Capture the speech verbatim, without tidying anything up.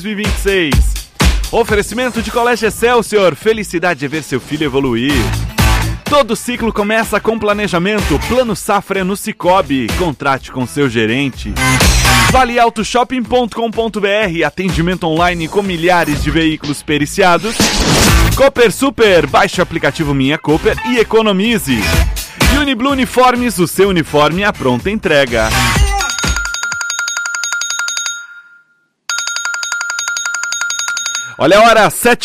dois mil e vinte e seis. Oferecimento de Colégio Excelsior. Felicidade é ver seu filho evoluir. Todo ciclo começa com planejamento. Plano Safra é no Cicobi. Contrate com seu gerente. vale auto shopping ponto com ponto b r. Atendimento online com milhares de veículos periciados. Cooper Super. Baixe o aplicativo Minha Cooper e economize. Uniblue Uniformes. O seu uniforme à pronta entrega. Olha a hora, sete